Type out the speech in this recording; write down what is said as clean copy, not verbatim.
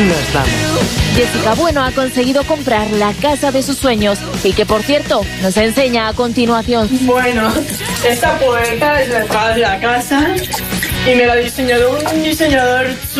nos vamos. Jessica Bueno ha conseguido comprar la casa de sus sueños y que, por cierto, nos enseña a continuación. Bueno, esta puerta es la entrada de la casa y me la ha diseñado un diseñador